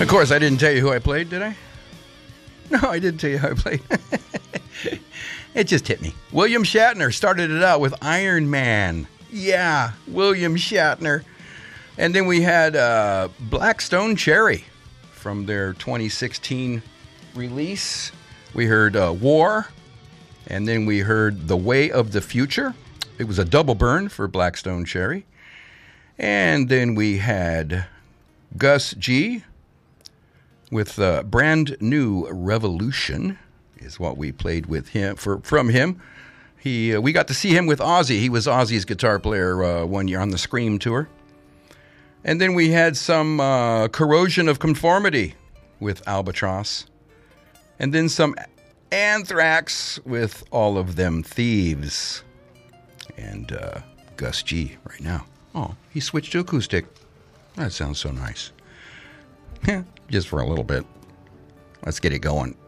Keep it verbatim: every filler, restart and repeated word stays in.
Of course, I didn't tell you who I played, did I? No, I didn't tell you who I played. It just hit me. William Shatner started it out with Iron Man. Yeah, William Shatner. And then we had uh, Black Stone Cherry from their twenty sixteen release. We heard uh, War, and then we heard The Way of the Future. It was a double burn for Black Stone Cherry. And then we had Gus G with uh, Brand New Revolution is what we played with him for from him. He uh, we got to see him with Ozzy. He was Ozzy's guitar player uh, one year on the Scream tour. And then we had some uh, Corrosion of Conformity with Albatross. And then some Anthrax with All of Them Thieves. And uh, Gus G right now. Oh, he switched to acoustic. That sounds so nice. Just for a little bit. Let's get it going.